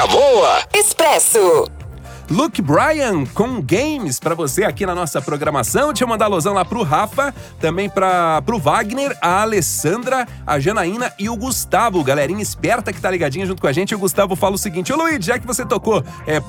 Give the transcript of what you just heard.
boa. Expresso. Luke Bryan com Games pra você aqui na nossa programação. Deixa eu mandar alusão lá pro Rafa, também pro Wagner, a Alessandra, a Janaína e o Gustavo. Galerinha esperta que tá ligadinha junto com a gente. O Gustavo fala o seguinte: ô Luiz, já que você tocou